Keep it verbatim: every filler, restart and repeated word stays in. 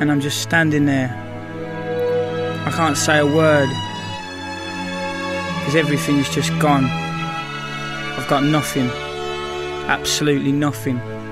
and I'm just standing there. I can't say a word because everything's just gone. I've got nothing, absolutely nothing.